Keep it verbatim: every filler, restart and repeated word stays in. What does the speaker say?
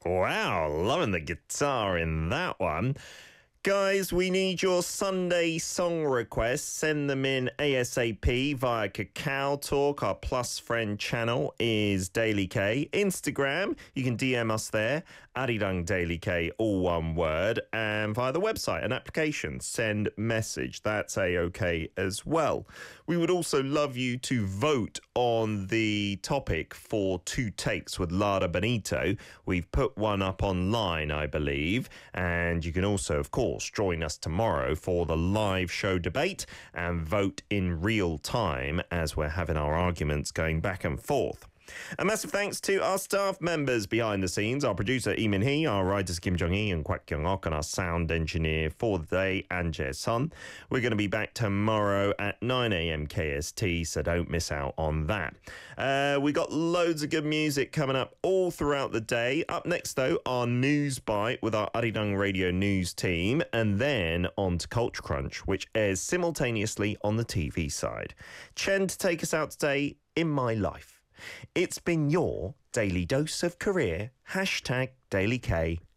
Wow, loving the guitar in that one. Guys, we need your Sunday song requests. Send them in ASAP via Kakao Talk. Our Plus Friend channel is Daily K. Instagram, you can D M us there, Arirang Daily K, all one word. And via the website and application, send message. That's A-OK as well. We would also love you to vote on the topic for Two Takes with Lara Benito. We've put one up online, I believe. And you can also, of course, join us tomorrow for the live show debate and vote in real time as we're having our arguments going back and forth. A massive thanks to our staff members behind the scenes, our producer Lee Min-hee, our writers Kim Jong-hee and Kwak Kyung-ok, and our sound engineer for the day, An Jae-sun. We're going to be back tomorrow at nine a.m. K S T, so don't miss out on that. Uh, we got loads of good music coming up all throughout the day. Up next, though, our News Bite with our Arirang Radio News team, and then on to Culture Crunch, which airs simultaneously on the T V side. Chen to take us out today in my life. It's been your Daily Dose of Career, hashtag Daily K.